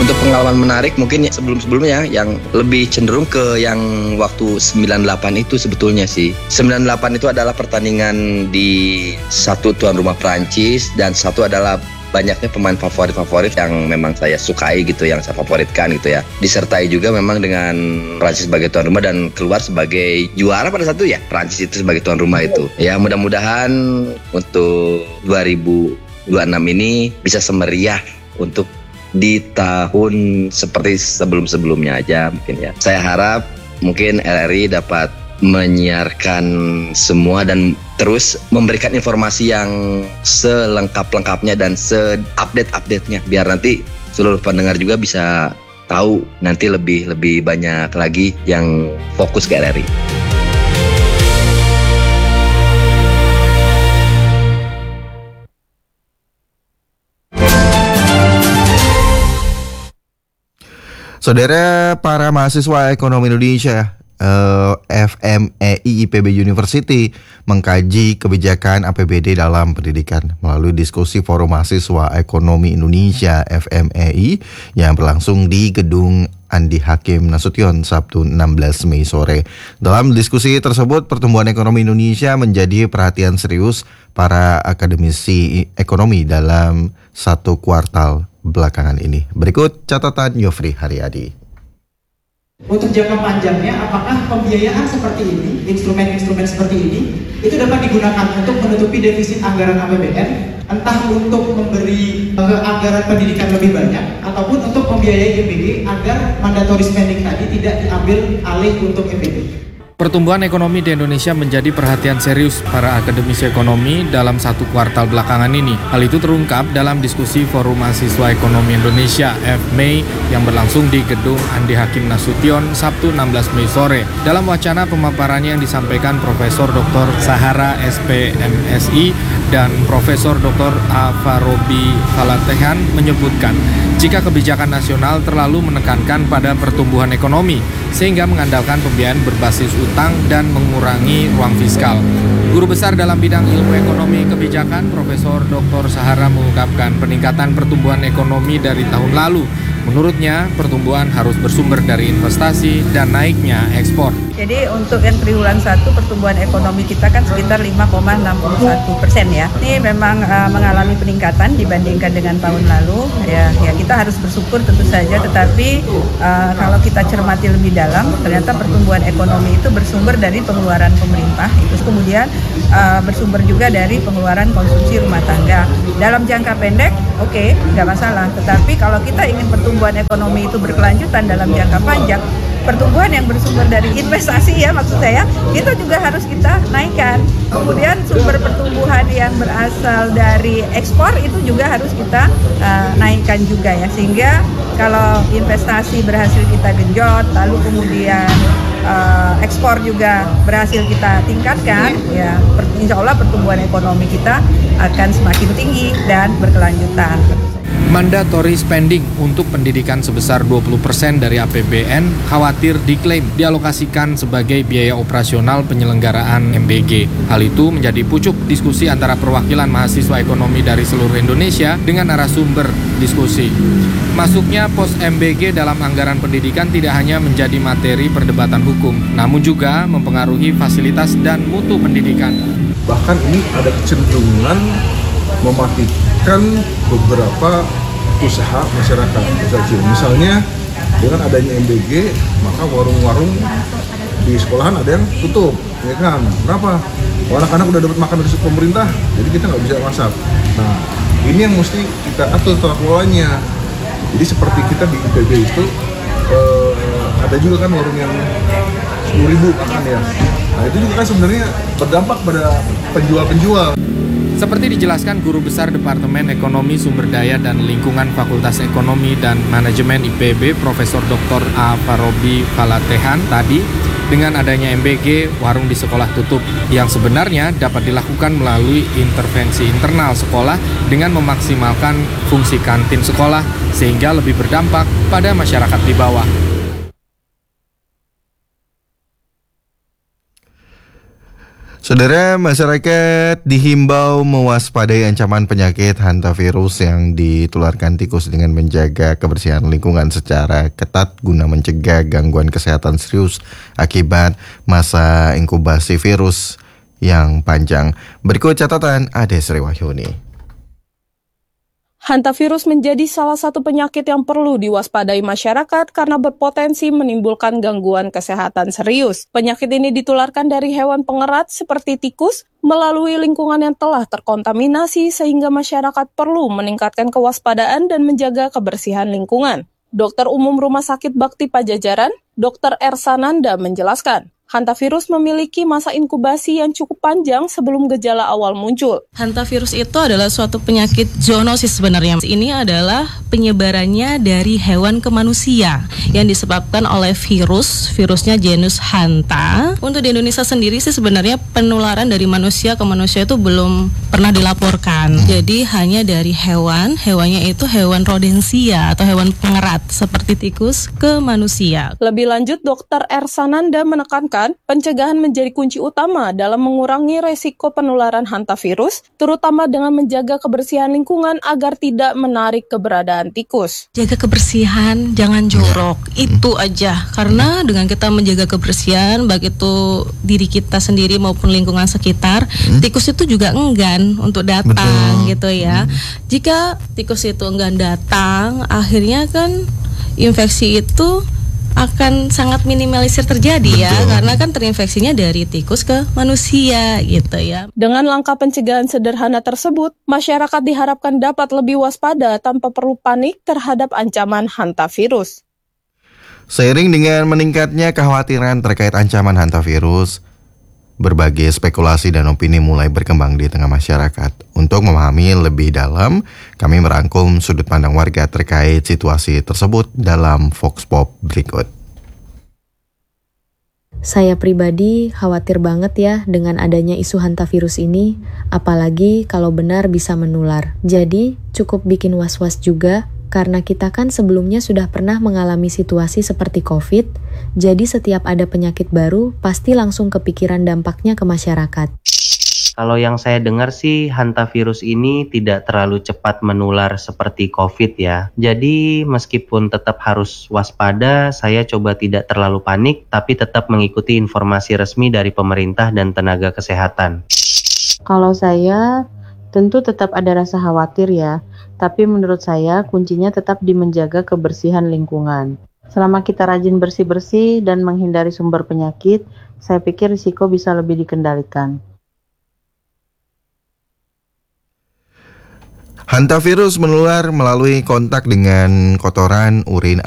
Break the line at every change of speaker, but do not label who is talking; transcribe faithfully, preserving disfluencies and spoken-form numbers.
Untuk pengalaman menarik mungkin sebelum-sebelumnya yang lebih cenderung ke yang waktu sembilan delapan itu sebetulnya sih. sembilan delapan itu adalah pertandingan di satu tuan rumah Prancis dan satu adalah banyaknya pemain favorit-favorit yang memang saya sukai gitu, yang saya favoritkan gitu ya. Disertai juga memang dengan Prancis sebagai tuan rumah dan keluar sebagai juara pada satu ya. Prancis itu sebagai tuan rumah itu. Ya mudah-mudahan untuk dua ribu dua puluh enam ini bisa semeriah untuk di tahun seperti sebelum-sebelumnya aja mungkin ya. Saya harap mungkin L R I dapat menyiarkan semua dan terus memberikan informasi yang selengkap-lengkapnya dan se-update-update-nya biar nanti seluruh pendengar juga bisa tahu nanti lebih lebih banyak lagi yang fokus ke L R I.
Saudara, para mahasiswa ekonomi Indonesia uh, F M E I I P B University mengkaji kebijakan A P B D dalam pendidikan melalui diskusi Forum Mahasiswa Ekonomi Indonesia F M E I yang berlangsung di Gedung Andi Hakim Nasution Sabtu enam belas Mei sore. Dalam diskusi tersebut, pertumbuhan ekonomi Indonesia menjadi perhatian serius para akademisi ekonomi dalam satu kuartal belakangan ini. Berikut catatan Yofri Haryadi.
Untuk jangka panjangnya, apakah pembiayaan seperti ini, instrumen-instrumen seperti ini, itu dapat digunakan untuk menutupi defisit anggaran A P B N, entah untuk memberi uh, anggaran pendidikan lebih banyak, ataupun untuk membiayai E P D agar mandatory spending tadi tidak diambil alih untuk E P D.
Pertumbuhan ekonomi di Indonesia menjadi perhatian serius para akademisi ekonomi dalam satu kuartal belakangan ini. Hal itu terungkap dalam diskusi Forum Mahasiswa Ekonomi Indonesia F M E I yang berlangsung di Gedung Andi Hakim Nasution Sabtu enam belas Mei sore. Dalam wacana pemaparannya yang disampaikan Profesor Doktor Sahara S P M S I dan Profesor Doktor A. Farobi Falatehan menyebutkan jika kebijakan nasional terlalu menekankan pada pertumbuhan ekonomi sehingga mengandalkan pembiayaan berbasis utang dan mengurangi ruang fiskal. Guru besar dalam bidang ilmu ekonomi kebijakan Profesor Doktor Sahara mengungkapkan peningkatan pertumbuhan ekonomi dari tahun lalu. Menurutnya, pertumbuhan harus bersumber dari investasi dan naiknya ekspor.
Jadi untuk yang triwulan satu pertumbuhan ekonomi kita kan sekitar lima koma enam satu persen ya. Ini memang uh, mengalami peningkatan dibandingkan dengan tahun lalu. Ya, ya kita harus bersyukur tentu saja. Tetapi uh, kalau kita cermati lebih dalam, ternyata pertumbuhan ekonomi itu bersumber dari pengeluaran pemerintah. Itu kemudian uh, bersumber juga dari pengeluaran konsumsi rumah tangga. Dalam jangka pendek, oke, okay, nggak masalah. Tetapi kalau kita ingin pertumbuhan ekonomi itu berkelanjutan dalam jangka panjang, pertumbuhan yang bersumber dari investasi ya maksud saya, itu juga harus kita naikkan. Kemudian sumber pertumbuhan yang berasal dari ekspor itu juga harus kita uh, naikkan juga ya. Sehingga kalau investasi berhasil kita genjot, lalu kemudian uh, ekspor juga berhasil kita tingkatkan, ya per, insya Allah pertumbuhan ekonomi kita akan semakin tinggi dan berkelanjutan.
Mandatory spending untuk pendidikan sebesar dua puluh persen dari A P B N khawatir diklaim dialokasikan sebagai biaya operasional penyelenggaraan M B G. Hal itu menjadi pucuk diskusi antara perwakilan mahasiswa ekonomi dari seluruh Indonesia dengan narasumber diskusi. Masuknya pos M B G dalam anggaran pendidikan tidak hanya menjadi materi perdebatan hukum, namun juga mempengaruhi fasilitas dan mutu pendidikan.
Bahkan ini ada kecenderungan mematikan beberapa usaha masyarakat kecil. Misalnya dengan adanya M B G, maka warung-warung di sekolahan ada yang tutup, ya kan? Kenapa? Oh, anak-anak udah dapat makan dari pemerintah, jadi kita nggak bisa masak. Nah, ini yang mesti kita atur tata kelolanya. Jadi seperti kita di I P B itu eh, ada juga kan warung yang sepuluh ribu makan ya. Nah itu juga kan sebenarnya berdampak pada penjual-penjual.
Seperti dijelaskan Guru Besar Departemen Ekonomi Sumber Daya dan Lingkungan Fakultas Ekonomi dan Manajemen I P B Profesor Doktor A. Farobi Falatehan tadi, dengan adanya M B G, warung di sekolah tutup yang sebenarnya dapat dilakukan melalui intervensi internal sekolah dengan memaksimalkan fungsi kantin sekolah sehingga lebih berdampak pada masyarakat di bawah.
Saudara, masyarakat dihimbau mewaspadai ancaman penyakit hantavirus yang ditularkan tikus dengan menjaga kebersihan lingkungan secara ketat guna mencegah gangguan kesehatan serius akibat masa inkubasi virus yang panjang. Berikut catatan Ade Sri Wahyuni.
Hantavirus menjadi salah satu penyakit yang perlu diwaspadai masyarakat karena berpotensi menimbulkan gangguan kesehatan serius. Penyakit ini ditularkan dari hewan pengerat seperti tikus melalui lingkungan yang telah terkontaminasi sehingga masyarakat perlu meningkatkan kewaspadaan dan menjaga kebersihan lingkungan. Dokter Umum Rumah Sakit Bakti Pajajaran, Dokter Ersananda menjelaskan, hantavirus memiliki masa inkubasi yang cukup panjang sebelum gejala awal muncul.
Hantavirus itu adalah suatu penyakit zoonosis sebenarnya. Ini adalah penyebarannya dari hewan ke manusia yang disebabkan oleh virus, virusnya genus Hanta. Untuk di Indonesia sendiri sih sebenarnya penularan dari manusia ke manusia itu belum pernah dilaporkan. Jadi hanya dari hewan, hewannya itu hewan rodensia atau hewan pengerat seperti tikus ke manusia.
Lebih lanjut, Dokter Ersananda menekankan pencegahan menjadi kunci utama dalam mengurangi resiko penularan hantavirus, terutama dengan menjaga kebersihan lingkungan agar tidak menarik keberadaan tikus.
Jaga kebersihan, jangan jorok, itu aja. Karena dengan kita menjaga kebersihan, baik itu diri kita sendiri maupun lingkungan sekitar, hmm. tikus itu juga enggan untuk datang. Betul. Gitu ya. Hmm. Jika tikus itu enggan datang, akhirnya kan infeksi itu akan sangat minimalisir terjadi. Betul. Ya, karena kan terinfeksinya dari tikus ke manusia gitu ya.
Dengan langkah pencegahan sederhana tersebut, masyarakat diharapkan dapat lebih waspada tanpa perlu panik terhadap ancaman hantavirus.
Seiring dengan meningkatnya kekhawatiran terkait ancaman hantavirus, berbagai spekulasi dan opini mulai berkembang di tengah masyarakat. Untuk memahami lebih dalam, kami merangkum sudut pandang warga terkait situasi tersebut dalam Vox Pop berikut.
Saya pribadi khawatir banget ya dengan adanya isu hantavirus ini, apalagi kalau benar bisa menular. Jadi cukup bikin was-was juga, karena kita kan sebelumnya sudah pernah mengalami situasi seperti COVID, jadi setiap ada penyakit baru, pasti langsung kepikiran dampaknya ke masyarakat.
Kalau yang saya dengar sih, hantavirus ini tidak terlalu cepat menular seperti COVID ya. Jadi meskipun tetap harus waspada, saya coba tidak terlalu panik, tapi tetap mengikuti informasi resmi dari pemerintah dan tenaga kesehatan.
Kalau saya, tentu tetap ada rasa khawatir ya. Tapi menurut saya kuncinya tetap di menjaga kebersihan lingkungan. Selama kita rajin bersih-bersih dan menghindari sumber penyakit, saya pikir risiko bisa lebih dikendalikan.
Hantavirus menular melalui kontak dengan kotoran, urin,